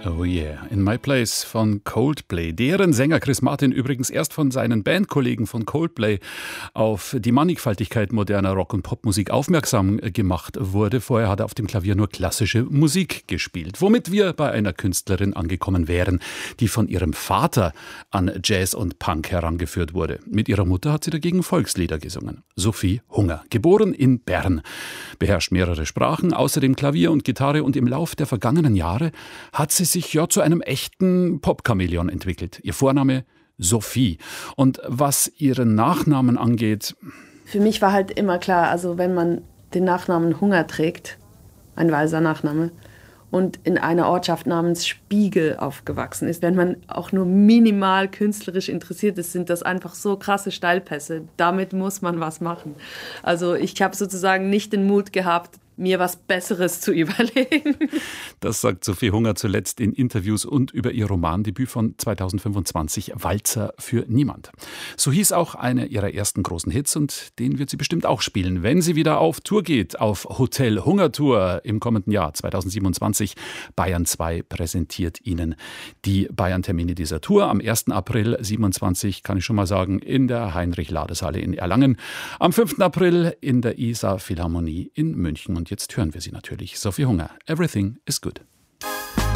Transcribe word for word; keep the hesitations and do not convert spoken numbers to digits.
Oh yeah, In My Place von Coldplay. Deren Sänger Chris Martin übrigens erst von seinen Bandkollegen von Coldplay auf die Mannigfaltigkeit moderner Rock- und Popmusik aufmerksam gemacht wurde. Vorher hat er auf dem Klavier nur klassische Musik gespielt. Womit wir bei einer Künstlerin angekommen wären, die von ihrem Vater an Jazz und Punk herangeführt wurde. Mit ihrer Mutter hat sie dagegen Volkslieder gesungen. Sophie Hunger, geboren in Bern, beherrscht mehrere Sprachen, außerdem Klavier und Gitarre, und im Lauf der vergangenen Jahre hat sie sich ja zu einem echten Pop-Chamäleon entwickelt. Ihr Vorname Sophie. Und was ihren Nachnamen angeht... Für mich war halt immer klar, also wenn man den Nachnamen Hunger trägt, ein weiser Nachname, und in einer Ortschaft namens Spiegel aufgewachsen ist, wenn man auch nur minimal künstlerisch interessiert ist, sind das einfach so krasse Steilpässe. Damit muss man was machen. Also ich habe sozusagen nicht den Mut gehabt, mir was Besseres zu überlegen. Das sagt Sophie Hunger zuletzt in Interviews und über ihr Romandebüt von zweitausendfünfundzwanzig, Walzer für niemand. So hieß auch einer ihrer ersten großen Hits, und den wird sie bestimmt auch spielen, wenn sie wieder auf Tour geht, auf Hotel Hungertour im kommenden Jahr zweitausendsiebenundzwanzig. Bayern zwei präsentiert Ihnen die Bayern-Termine dieser Tour. Am ersten April siebenundzwanzig, kann ich schon mal sagen, in der Heinrich-Lades-Halle in Erlangen. Am fünften April in der Isar Philharmonie in München. Und jetzt hören wir sie natürlich. Sophie Hunger, Everything is Good.